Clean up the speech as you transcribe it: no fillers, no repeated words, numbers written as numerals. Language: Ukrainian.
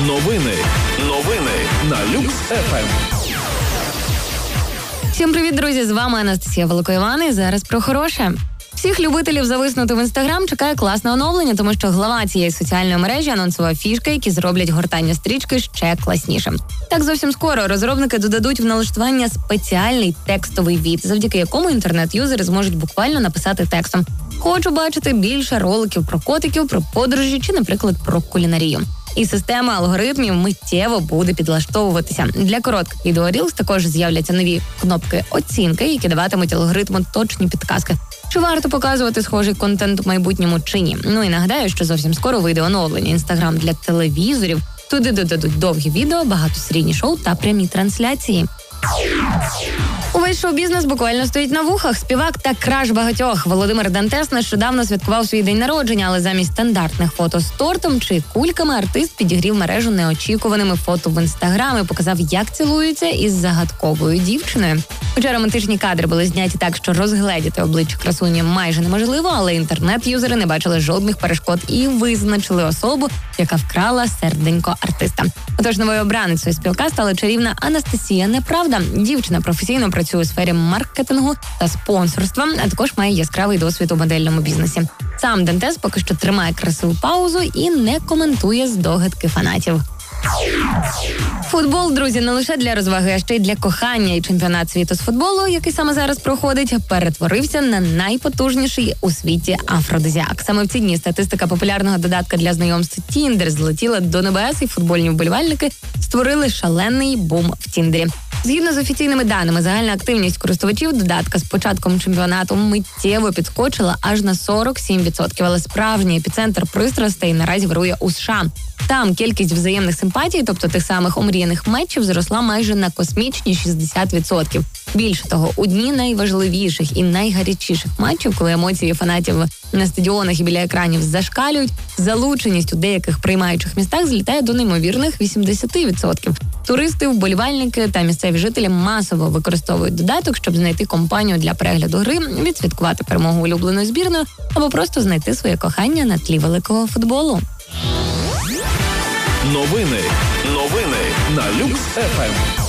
Новини на Люкс ФМ. Всім привіт, друзі! З вами Анастасія Великоїван і зараз про хороше. Всіх любителів зависнути в Інстаграм чекає класне оновлення, тому що глава цієї соціальної мережі анонсував фішки, які зроблять гортання стрічки ще класнішим. Так зовсім скоро розробники додадуть в налаштування спеціальний текстовий від, завдяки якому інтернет-юзери зможуть буквально написати текстом: «Хочу бачити більше роликів про котиків, про подорожі чи, наприклад, про кулінарію». І система алгоритмів миттєво буде підлаштовуватися. Для коротких відео Reels також з'являться нові кнопки оцінки, які даватимуть алгоритму точні підказки, чи варто показувати схожий контент у майбутньому чи ні. Ну і нагадаю, що зовсім скоро вийде оновлення Instagram для телевізорів. Туди додадуть довгі відео, багатосерійні шоу та прямі трансляції. Увесь шоу-бізнес буквально стоїть на вухах. Співак та краш багатьох Володимир Дантес нещодавно святкував свій день народження, але замість стандартних фото з тортом чи кульками артист підігрів мережу неочікуваними фото в Інстаграм і показав, як цілується із загадковою дівчиною. Хоча романтичні кадри були зняті так, що розгледіти обличчя красуні майже неможливо, але інтернет-юзери не бачили жодних перешкод і визначили особу, яка вкрала серденько артиста. Отож, новою обраницею співака стала чарівна Анастасія Неправда. Дівчина професійно працює у сфері маркетингу та спонсорства, а також має яскравий досвід у модельному бізнесі. Сам Дантес поки що тримає красиву паузу і не коментує здогадки фанатів. Футбол, друзі, не лише для розваги, а ще й для кохання. І чемпіонат світу з футболу, який саме зараз проходить, перетворився на найпотужніший у світі афродизіак. Саме в ці дні статистика популярного додатка для знайомств Tinder злетіла до небес, і футбольні вболівальники створили шалений бум в Тіндері. Згідно з офіційними даними, загальна активність користувачів додатка з початком чемпіонату миттєво підскочила аж на 47%, але справжній епіцентр пристрастей наразі вирує у США. Там кількість взаємних симпатій, тобто тих самих омріяних матчів, зросла майже на космічні 60%. Більше того, у дні найважливіших і найгарячіших матчів, коли емоції фанатів на стадіонах і біля екранів зашкалюють, залученість у деяких приймаючих містах злітає до неймовірних 80%. Туристи, вболівальники та місцеві жителі масово використовують додаток, щоб знайти компанію для перегляду гри, відсвяткувати перемогу улюбленої збірної або просто знайти своє кохання на тлі великого футболу. Новини на Люкс ФМ.